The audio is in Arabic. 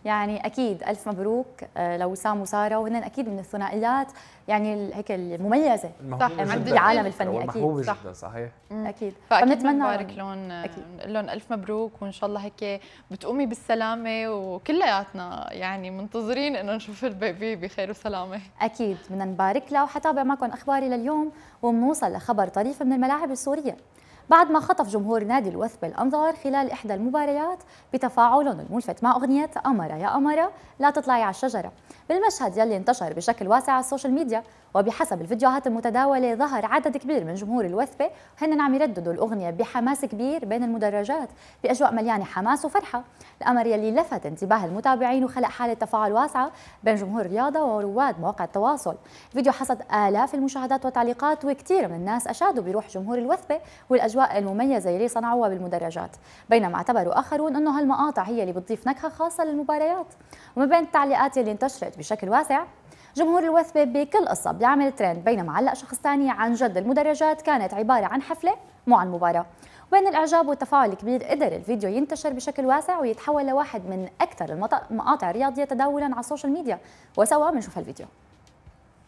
يعني اكيد الف مبروك لوسام وساره، وهن اكيد من الثنائيات يعني هيك المميزه بالعالم الفني. اكيد صح جدا صحيح. اكيد فاكيد بنبارك لهم، نقول لهم الف مبروك، وان شاء الله هيك بتقومي بالسلامه، وكلياتنا يعني منتظرين انه نشوف البيبي بخير وسلامه. اكيد بدنا نبارك لها. وحتابع معكم اخباري لليوم وبنوصل لخبر طريف من الملاعب السوريه. بعد ما خطف جمهور نادي الوثبة الأنظار خلال إحدى المباريات بتفاعلهم الملفت مع أغنية أمرة يا أمرة لا تطلعي على الشجرة، بالمشهد يلي انتشر بشكل واسع على السوشيال ميديا. وبحسب الفيديوهات المتداولة ظهر عدد كبير من جمهور الوثبة وهن عم يرددوا الأغنية بحماس كبير بين المدرجات بأجواء مليانة حماس وفرحة، الأمر يلي لفت انتباه المتابعين وخلق حالة تفاعل واسعة بين جمهور الرياضة ورواد مواقع التواصل. الفيديو حصد آلاف المشاهدات والتعليقات، وكثير من الناس أشادوا بروح جمهور الوثبة والأجواء المميزة اللي صنعوها بالمدرجات، بينما اعتبروا آخرون أنه هالمقاطع هي اللي بتضيف نكهة خاصة للمباريات. وما بين التعليقات اللي انتشرت بشكل واسع، جمهور الوثبة بكل قصة بيعمل ترند، بينما علق شخص ثاني عن جد المدرجات كانت عبارة عن حفلة مو عن مباراة. وبين الإعجاب والتفاعل الكبير قدر الفيديو ينتشر بشكل واسع ويتحول لواحد من أكثر المقاطع الرياضية تداولا على السوشيال ميديا. وسوا بنشوف الفيديو.